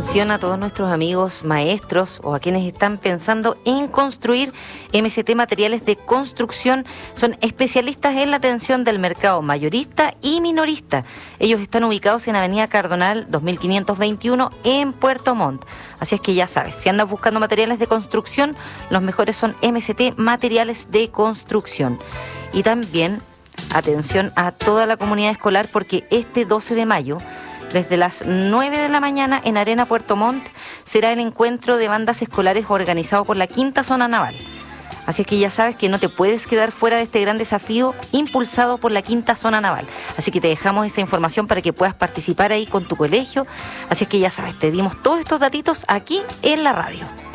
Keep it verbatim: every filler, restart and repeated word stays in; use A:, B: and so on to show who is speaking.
A: Atención a todos nuestros amigos maestros o a quienes están pensando en construir. M S T Materiales de Construcción son especialistas en la atención del mercado mayorista y minorista. Ellos están ubicados en Avenida Cardonal dos mil quinientos veintiuno en Puerto Montt. Así es que ya sabes, si andas buscando materiales de construcción, los mejores son M S T Materiales de Construcción. Y también atención a toda la comunidad escolar, porque este doce de mayo, desde las nueve de la mañana en Arena Puerto Montt, será el encuentro de bandas escolares organizado por la Quinta Zona Naval. Así es que ya sabes que no te puedes quedar fuera de este gran desafío impulsado por la Quinta Zona Naval. Así que te dejamos esa información para que puedas participar ahí con tu colegio. Así es que ya sabes, te dimos todos estos datitos aquí en la radio.